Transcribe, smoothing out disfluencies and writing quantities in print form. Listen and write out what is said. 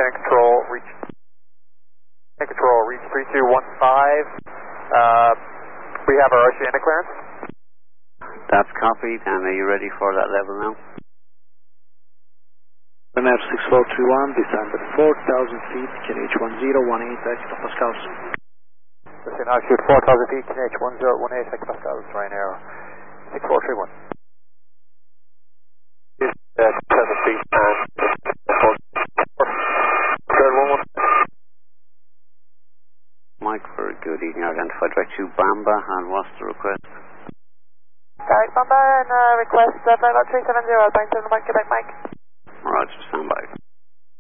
Control, reach 3215. We have our Oceanic clearance. That's copied, and are you ready for that level now? MF 6431, descend at 4,000 feet, KNH 1018 hectopascals. Listen, altitude 4,000 feet, KNH 1018 hectopascals, Ryanair 6431. 7 feet and 4. Mike, very good evening. Identified direct to Bamba, and what's the request? Direct Bamba, and request about 370, I'll bring to the Mike, Quebec Mike.